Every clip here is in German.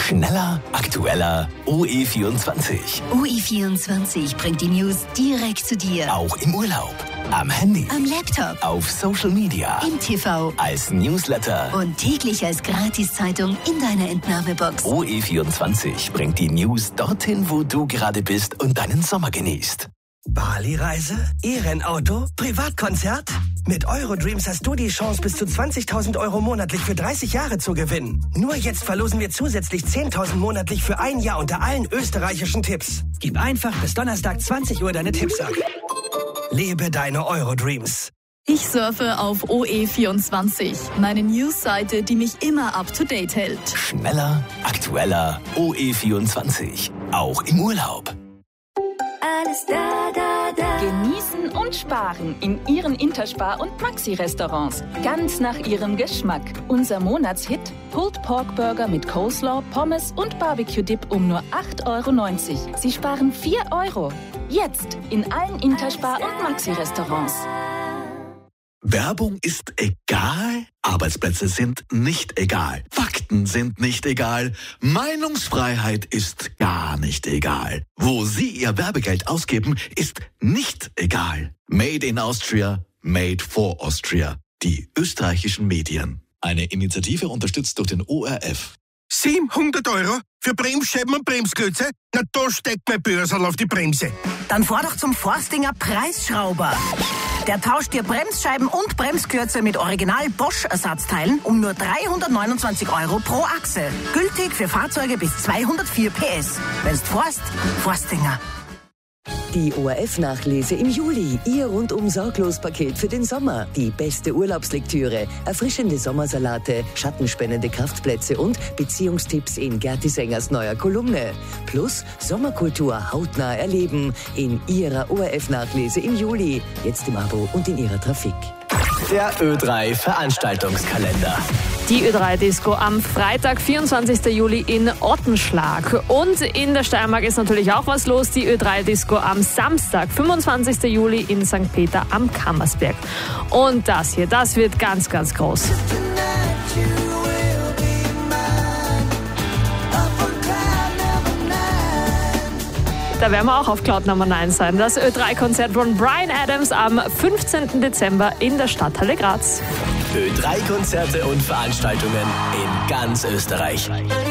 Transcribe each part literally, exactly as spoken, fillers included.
Schneller, aktueller, O E vierundzwanzig. O E vierundzwanzig bringt die News direkt zu dir. Auch im Urlaub, am Handy, am Laptop, auf Social Media, im T V, als Newsletter und täglich als Gratiszeitung in deiner Entnahmebox. O E vierundzwanzig bringt die News dorthin, wo du gerade bist und deinen Sommer genießt. Bali-Reise? E-Rennauto? Privatkonzert? Mit Eurodreams hast du die Chance, bis zu zwanzigtausend Euro monatlich für dreißig Jahre zu gewinnen. Nur jetzt verlosen wir zusätzlich zehntausend monatlich für ein Jahr unter allen österreichischen Tipps. Gib einfach bis Donnerstag zwanzig Uhr deine Tipps ab. Lebe deine Eurodreams. Ich surfe auf O E vierundzwanzig, meine Newsseite, die mich immer up to date hält. Schneller, aktueller, O E vierundzwanzig. Auch im Urlaub. Alles da, da, da. Genießen und sparen in Ihren Interspar- und Maxi-Restaurants. Ganz nach Ihrem Geschmack. Unser Monatshit: Pulled Pork Burger mit Coleslaw, Pommes und Barbecue-Dip um nur acht Euro neunzig. Sie sparen vier Euro. Jetzt in allen Interspar- und Maxi-Restaurants. Werbung ist egal, Arbeitsplätze sind nicht egal, Fakten sind nicht egal, Meinungsfreiheit ist gar nicht egal. Wo Sie Ihr Werbegeld ausgeben, ist nicht egal. Made in Austria, made for Austria. Die österreichischen Medien. Eine Initiative unterstützt durch den O R F. siebenhundert Euro für Bremsscheiben und Bremsklötze? Na, da steckt mein Börsel auf die Bremse. Dann fahr doch zum Forstinger Preisschrauber. Der tauscht dir Bremsscheiben und Bremskürze mit Original Bosch-Ersatzteilen um nur dreihundertneunundzwanzig Euro pro Achse. Gültig für Fahrzeuge bis zweihundertvier P S. Wenn's forst, Forstinger. Die O R F-Nachlese im Juli. Ihr Rundum-Sorglos-Paket für den Sommer. Die beste Urlaubslektüre, erfrischende Sommersalate, schattenspendende Kraftplätze und Beziehungstipps in Gerti Sängers neuer Kolumne. Plus Sommerkultur hautnah erleben in Ihrer O R F-Nachlese im Juli. Jetzt im Abo und in Ihrer Trafik. Der Ö drei Veranstaltungskalender. Die Ö drei Disco am Freitag, vierundzwanzigster Juli in Ottenschlag. Und in der Steiermark ist natürlich auch was los. Die Ö drei Disco am Samstag, fünfundzwanzigster Juli in Sankt Peter am Kammersberg. Und das hier, das wird ganz, ganz groß. Da werden wir auch auf Cloud Nummer neun sein. Das Ö drei Konzert von Bryan Adams am fünfzehnten Dezember in der Stadthalle Graz. Ö drei Konzerte und Veranstaltungen in ganz Österreich.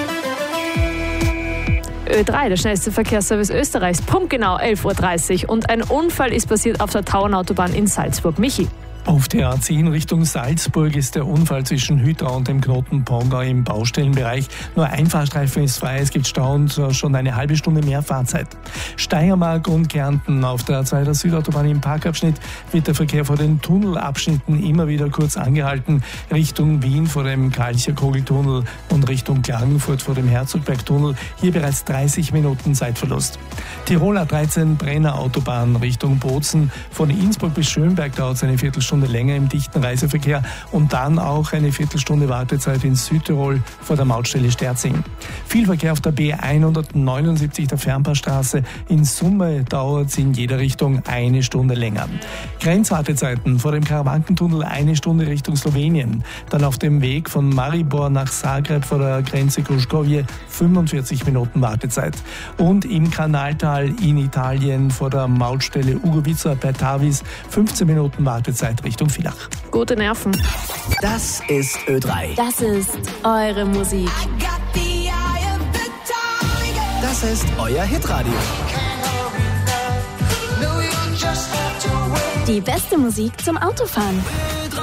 Ö drei, der schnellste Verkehrsservice Österreichs, punktgenau elf Uhr dreißig. Und ein Unfall ist passiert auf der Tauernautobahn in Salzburg. Michi. Auf der A zehn Richtung Salzburg ist der Unfall zwischen Hütta und dem Knoten Pongau im Baustellenbereich. Nur ein Fahrstreifen ist frei, es gibt Stau und schon eine halbe Stunde mehr Fahrzeit. Steiermark und Kärnten. Auf der A zwei der Südautobahn im Parkabschnitt wird der Verkehr vor den Tunnelabschnitten immer wieder kurz angehalten. Richtung Wien vor dem Kalcher-Kogeltunnel und Richtung Klagenfurt vor dem Herzogbergtunnel. Hier bereits dreißig Minuten Zeitverlust. Tirol A dreizehn Brenner Autobahn Richtung Bozen. Von Innsbruck bis Schönberg dauert es eine Viertelstunde länger im dichten Reiseverkehr und dann auch eine Viertelstunde Wartezeit in Südtirol vor der Mautstelle Sterzing. Viel Verkehr auf der B hundertneunundsiebzig der Fernpaarstraße. In Summe dauert es in jeder Richtung eine Stunde länger. Grenzwartezeiten vor dem Karawankentunnel eine Stunde Richtung Slowenien. Dann auf dem Weg von Maribor nach Zagreb vor der Grenze Kruškovje fünfundvierzig Minuten Wartezeit. Und im Kanaltal in Italien vor der Mautstelle Ugovica bei Tavis fünfzehn Minuten Wartezeit Richtung Villach. Gute Nerven. Das ist Ö drei. Das ist eure Musik. Das ist euer Hitradio. Die beste Musik zum Autofahren.